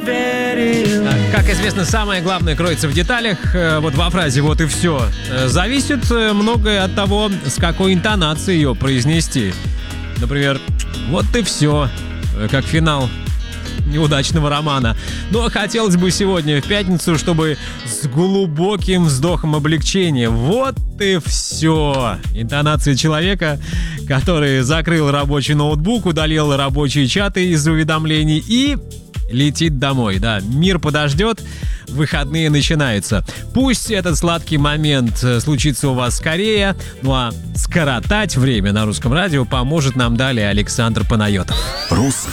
Как известно, самое главное кроется в деталях. Вот во фразе «вот и все». Зависит многое от того, с какой интонацией ее произнести. Например, «вот и все», как финал неудачного романа. Но хотелось бы сегодня, в пятницу, чтобы с глубоким вздохом облегчения. Вот и все. Интонация человека, который закрыл рабочий ноутбук, удалил рабочие чаты из уведомлений и летит домой. Да, мир подождет, выходные начинаются. Пусть этот сладкий момент случится у вас скорее, ну а скоротать время на русском радио поможет нам далее Александр Панайотов. Русское